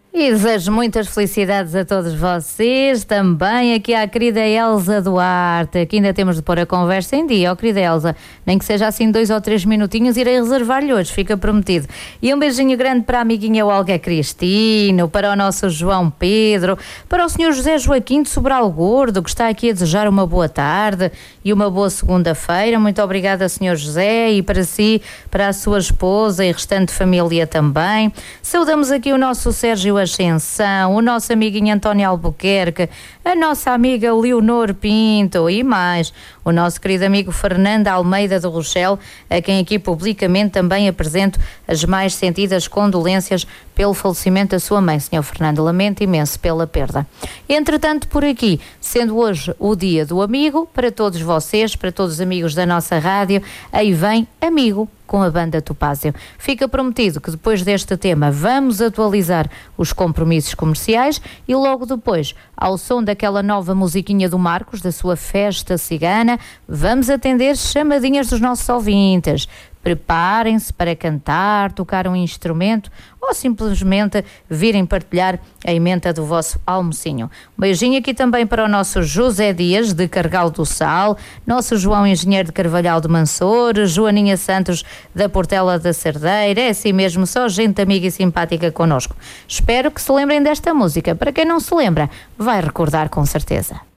E desejo muitas felicidades a todos vocês, também aqui à querida Elza Duarte, que ainda temos de pôr a conversa em dia, querida Elza, nem que seja assim 2 ou 3 minutinhos, irei reservar-lhe hoje, fica prometido. E um beijinho grande para a amiguinha Olga Cristino, para o nosso João Pedro, para o senhor José Joaquim de Sobral Gordo, que está aqui a desejar uma boa tarde e uma boa segunda-feira. Muito obrigada, senhor José, e para si, para a sua esposa e restante família também. Saudamos aqui o nosso Sérgio Ascensão, o nosso amiguinho António Albuquerque, a nossa amiga Leonor Pinto e mais, o nosso querido amigo Fernando Almeida do Rochelle, a quem aqui publicamente também apresento as mais sentidas condolências pelo falecimento da sua mãe. Senhor Fernando, lamento imenso pela perda. Entretanto, por aqui, sendo hoje o dia do amigo, para todos vocês, para todos os amigos da nossa rádio, aí vem Amigo com a banda Topázio. Fica prometido que depois deste tema vamos atualizar os compromissos comerciais e logo depois, ao som daquela nova musiquinha do Marcos, da sua festa cigana, vamos atender chamadinhas dos nossos ouvintes. Preparem-se para cantar, tocar um instrumento ou simplesmente virem partilhar a emenda do vosso almocinho. Um beijinho aqui também para o nosso José Dias de Cargal do Sal, nosso João Engenheiro de Carvalhal de Mansor, Joaninha Santos da Portela da Cerdeira, é assim mesmo, só gente amiga e simpática connosco. Espero que se lembrem desta música. Para quem não se lembra, vai recordar com certeza.